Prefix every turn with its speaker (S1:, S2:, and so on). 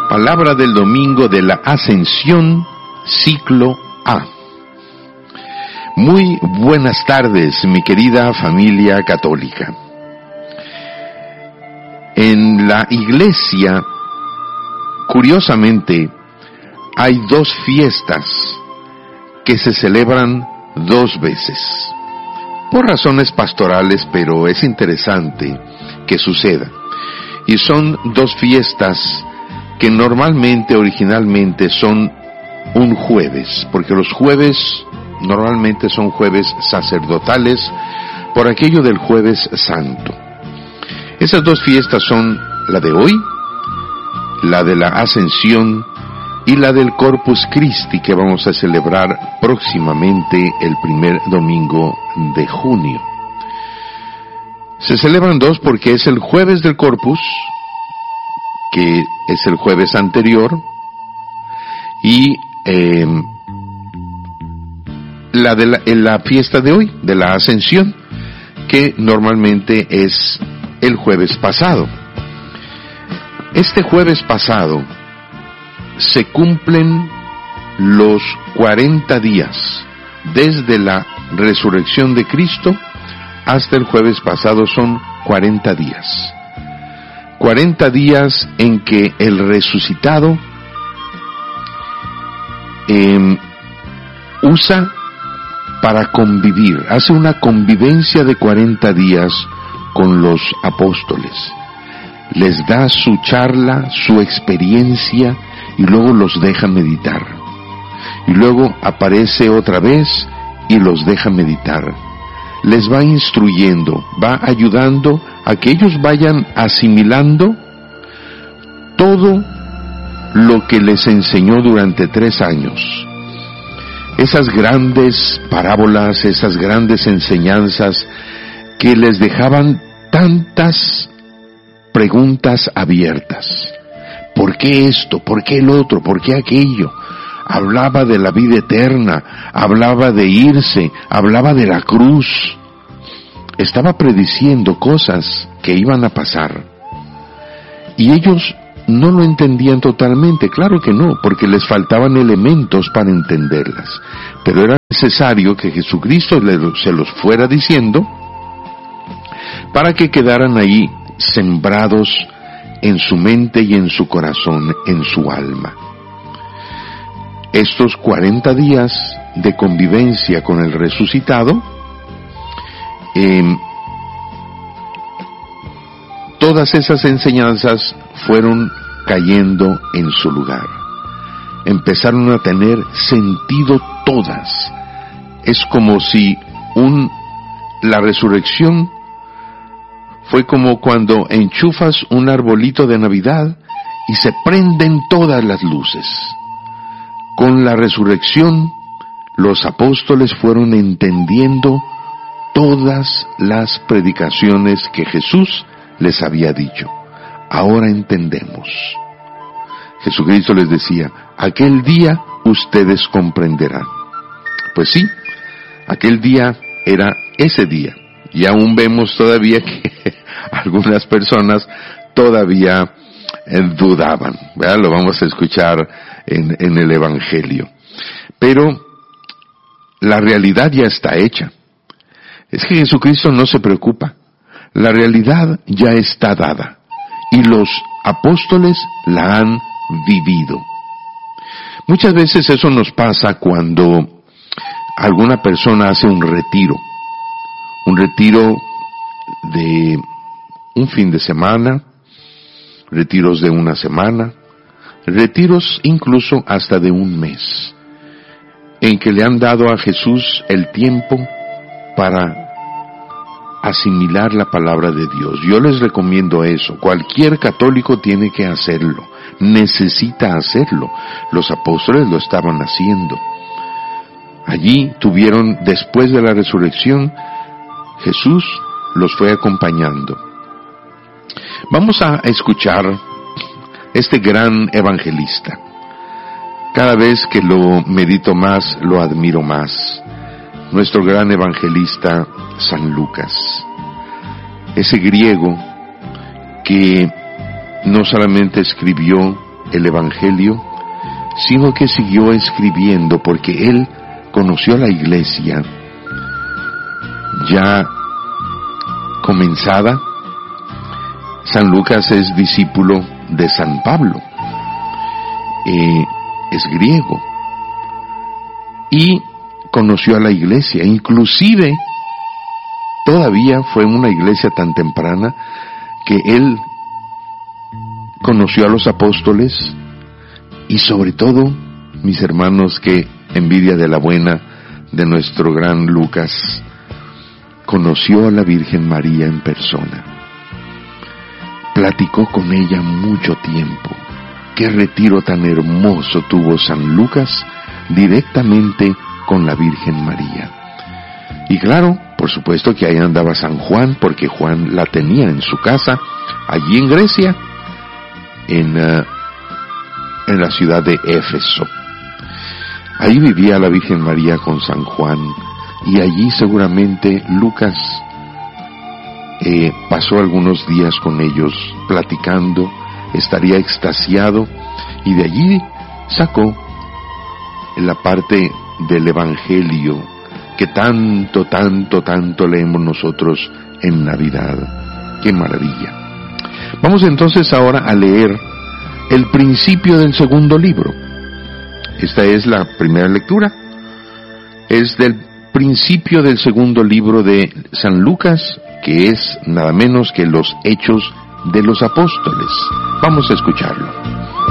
S1: Palabra del domingo de la Ascensión, ciclo A. Muy buenas tardes, mi querida familia católica. En la iglesia, curiosamente, hay dos fiestas que se celebran dos veces, por razones pastorales, pero es interesante que suceda. Y son dos fiestas que normalmente, originalmente, son un jueves, porque los jueves normalmente son jueves sacerdotales, por aquello del Jueves Santo. Esas dos fiestas son la de hoy, la de la Ascensión y la del Corpus Christi, que vamos a celebrar próximamente el primer domingo de junio. Se celebran dos porque es el jueves del Corpus, que es el jueves anterior, y la fiesta de hoy, de la Ascensión, que normalmente es el jueves pasado. Este jueves pasado se cumplen los 40 días, desde la resurrección de Cristo hasta el jueves pasado son 40 días. 40 días en que el resucitado usa para convivir, hace una convivencia de 40 días con los apóstoles. Les da su charla, su experiencia, y luego los deja meditar. Y luego aparece otra vez y los deja meditar. Les va instruyendo, va ayudando a que ellos vayan asimilando todo lo que les enseñó durante 3 años. Esas grandes parábolas, esas grandes enseñanzas que les dejaban tantas preguntas abiertas. ¿Por qué esto? ¿Por qué el otro? ¿Por qué aquello? Hablaba de la vida eterna, hablaba de irse, hablaba de la cruz. Estaba prediciendo cosas que iban a pasar. Y ellos no lo entendían totalmente, claro que no, porque les faltaban elementos para entenderlas. Pero era necesario que Jesucristo se los fuera diciendo para que quedaran ahí sembrados en su mente y en su corazón, en su alma. Estos 40 días de convivencia con el resucitado, todas esas enseñanzas fueron cayendo en su lugar. Empezaron a tener sentido todas. Es como si la resurrección fue como cuando enchufas un arbolito de Navidad y se prenden todas las luces. Con la resurrección, los apóstoles fueron entendiendo todas las predicaciones que Jesús les había dicho. Ahora entendemos. Jesucristo les decía, aquel día ustedes comprenderán. Pues sí, aquel día era ese día. Y aún vemos todavía que algunas personas todavía dudaban, ¿verdad? Lo vamos a escuchar en el Evangelio. Pero la realidad ya está hecha. Es que Jesucristo no se preocupa. La realidad ya está dada. Y los apóstoles la han vivido. Muchas veces eso nos pasa cuando alguna persona hace un retiro de un fin de semana, retiros de una semana, retiros incluso hasta de un mes, en que le han dado a Jesús el tiempo para asimilar la palabra de Dios. Yo les recomiendo eso. Cualquier católico tiene que hacerlo, necesita hacerlo. Los apóstoles lo estaban haciendo. Allí tuvieron, después de la resurrección, Jesús los fue acompañando. Vamos a escuchar este gran evangelista. Cada vez que lo medito más, lo admiro más. Nuestro gran evangelista, San Lucas. Ese griego que no solamente escribió el Evangelio, sino que siguió escribiendo porque él conoció a la iglesia ya comenzada. San Lucas es discípulo de San Pablo, es griego, y conoció a la iglesia, inclusive todavía fue una iglesia tan temprana que él conoció a los apóstoles y sobre todo, mis hermanos, que envidia de la buena de nuestro gran Lucas, conoció a la Virgen María en persona. Platicó con ella mucho tiempo. Qué retiro tan hermoso tuvo San Lucas directamente con la Virgen María. Y claro, por supuesto que ahí andaba San Juan, porque Juan la tenía en su casa, allí en Grecia, en la ciudad de Éfeso. Ahí vivía la Virgen María con San Juan, y allí seguramente Lucas pasó algunos días con ellos platicando, estaría extasiado, y de allí sacó la parte del Evangelio que tanto leemos nosotros en Navidad. ¡Qué maravilla! Vamos entonces ahora a leer el principio del segundo libro. Esta es la primera lectura. Es del principio del segundo libro de San Lucas, que es nada menos que los Hechos de los Apóstoles. Vamos a escucharlo.